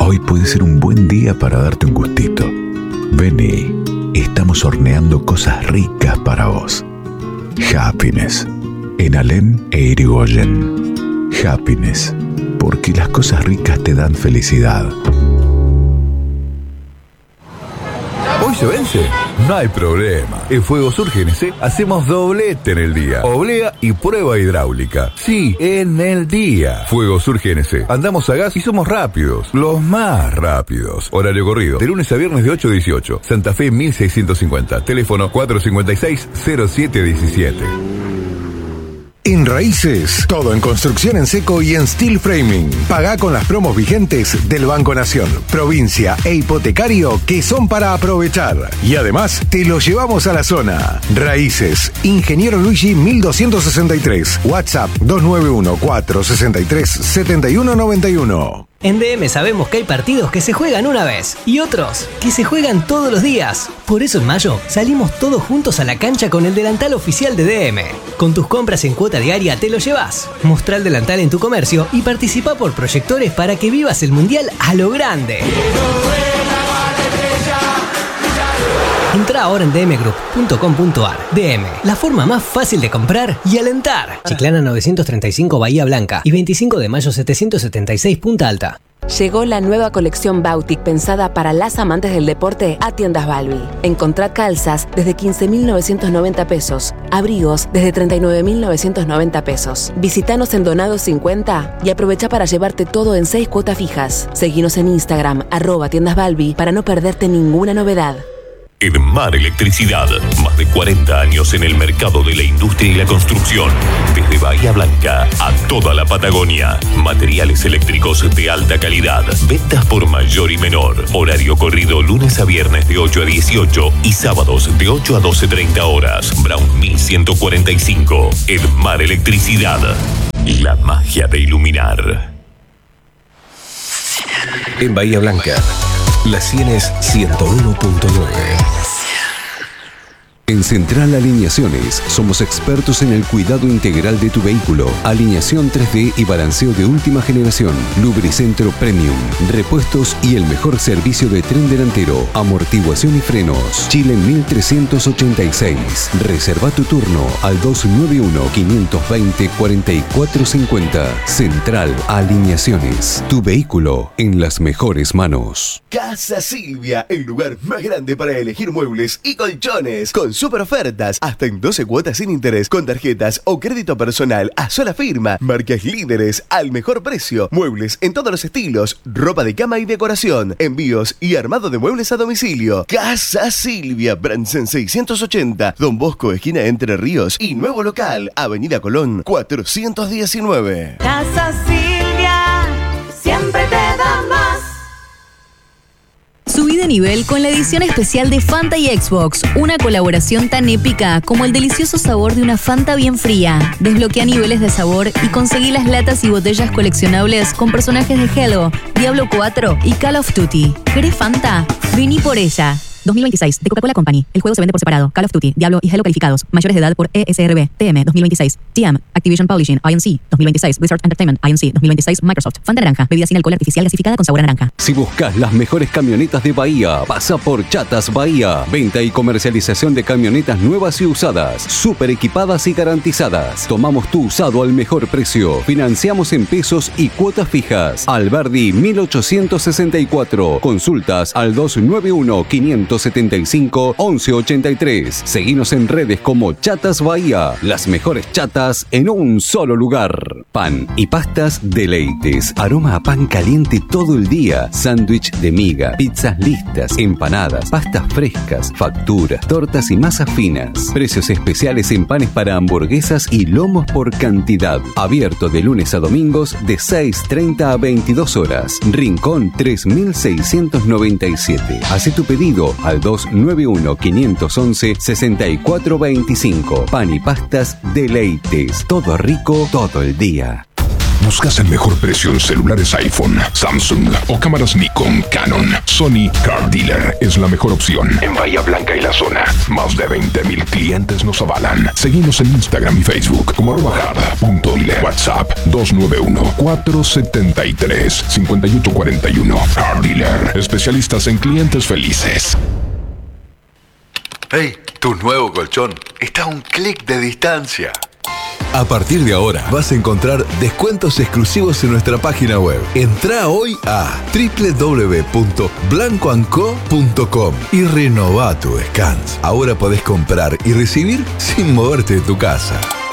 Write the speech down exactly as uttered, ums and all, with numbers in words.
Hoy puede ser un buen día para darte un gustito. Vení, estamos horneando cosas ricas para vos. Happiness, en Alem e Irigoyen. Happiness, porque las cosas ricas te dan felicidad. ¿Hoy se vence? No hay problema. En Fuegosur G N C hacemos doblete en el día. Oblea y prueba hidráulica. Sí, en el día. Fuegosur G N C. Andamos a gas y somos rápidos. Los más rápidos. Horario corrido. De lunes a viernes de ocho a dieciocho. Santa Fe mil seiscientos cincuenta. Teléfono cuatro cinco seis, cero siete uno siete. En Raíces, todo en construcción en seco y en steel framing. Pagá con las promos vigentes del Banco Nación, provincia e hipotecario que son para aprovechar. Y además, te lo llevamos a la zona. Raíces, Ingeniero Luigi mil doscientos sesenta y tres. WhatsApp dos nueve uno, cuatro seis tres, siete uno nueve uno. En D M sabemos que hay partidos que se juegan una vez y otros que se juegan todos los días. Por eso en mayo salimos todos juntos a la cancha con el delantal oficial de D M. Con tus compras en cuota diaria te lo llevas. Mostrá el delantal en tu comercio y participa por proyectores para que vivas el mundial a lo grande. Entrá ahora en d m group punto com punto a r. D M, la forma más fácil de comprar y alentar. Chiclana novecientos treinta y cinco Bahía Blanca y veinticinco de mayo setecientos setenta y seis Punta Alta. Llegó la nueva colección Bautic pensada para las amantes del deporte a Tiendas Balbi. Encontrá calzas desde quince mil novecientos noventa pesos, abrigos desde treinta y nueve mil novecientos noventa pesos. Visítanos en Donado cincuenta y aprovecha para llevarte todo en seis cuotas fijas. Seguinos en Instagram, arroba Tiendas Balbi, para no perderte ninguna novedad. Edmar Electricidad, más de cuarenta años en el mercado de la industria y la construcción. Desde Bahía Blanca a toda la Patagonia. Materiales eléctricos de alta calidad. Ventas por mayor y menor. Horario corrido lunes a viernes de ocho a dieciocho y sábados de ocho a doce treinta horas. Brown mil ciento cuarenta y cinco. Edmar Electricidad. La magia de iluminar. En Bahía Blanca, La Sienes ciento uno punto nueve. En Central Alineaciones somos expertos en el cuidado integral de tu vehículo. Alineación tres D y balanceo de última generación. Lubricentro Premium. Repuestos y el mejor servicio de tren delantero. Amortiguación y frenos. Chile mil trescientos ochenta y seis. Reserva tu turno al dos nueve uno, cinco dos cero, cuatro cuatro cinco cero. Central Alineaciones. Tu vehículo en las mejores manos. Casa Silvia, el lugar más grande para elegir muebles y colchones. Con super ofertas, hasta en doce cuotas sin interés, con tarjetas o crédito personal a sola firma. Marcas líderes al mejor precio. Muebles en todos los estilos, ropa de cama y decoración, envíos y armado de muebles a domicilio. Casa Silvia, Bransen seiscientos ochenta, Don Bosco, esquina Entre Ríos, y nuevo local, Avenida Colón cuatrocientos diecinueve. Casa Silvia, siempre te da más. Subí de nivel con la edición especial de Fanta y Xbox, una colaboración tan épica como el delicioso sabor de una Fanta bien fría. Desbloquea niveles de sabor y conseguí las latas y botellas coleccionables con personajes de Halo, Diablo cuatro y Call of Duty. ¿Querés Fanta? Vení por ella. dos mil veintiséis, de Coca-Cola Company. El juego se vende por separado. Call of Duty, Diablo y Halo calificados. Mayores de edad por E S R B. T M dos mil veintiséis. T M, Activision Publishing, I N C dos mil veintiséis. Blizzard Entertainment, I N C dos mil veintiséis. Microsoft. Fanta naranja. Bebida sin alcohol artificial gasificada con sabor a naranja. Si buscas las mejores camionetas de Bahía, pasa por Chatas Bahía. Venta y comercialización de camionetas nuevas y usadas, súper equipadas y garantizadas. Tomamos tu usado al mejor precio. Financiamos en pesos y cuotas fijas. Alberdi mil ochocientos sesenta y cuatro. Consultas al dos nueve uno, cinco siete cinco, once ochenta y tres. Seguinos en redes como Chatas Bahía. Las mejores chatas en un solo lugar. Pan y pastas Deleites. Aroma a pan caliente todo el día. Sándwich de miga, pizzas listas, empanadas, pastas frescas, facturas, tortas y masas finas. Precios especiales en panes para hamburguesas y lomos por cantidad. Abierto de lunes a domingos de seis treinta a veintidós horas. Rincón tres mil seiscientos noventa y siete. Haz tu pedido al dos nueve uno, cinco once, sesenta y cuatro veinticinco. Pan y pastas Deleites. Todo rico, todo el día. ¿Buscas el mejor precio en celulares iPhone, Samsung o cámaras Nikon, Canon? Sony Car Dealer es la mejor opción en Bahía Blanca y la zona. Más de veinte mil clientes nos avalan. Seguimos en Instagram y Facebook como arroba hard punto dealer. WhatsApp dos nueve uno, cuatro siete tres, cinco ocho cuatro uno. Car Dealer, especialistas en clientes felices. ¡Hey! Tu nuevo colchón está a un clic de distancia. A partir de ahora vas a encontrar descuentos exclusivos en nuestra página web. Entrá hoy a doble u doble u doble u punto blanco and co punto com y renová tu descanso. Ahora podés comprar y recibir sin moverte de tu casa.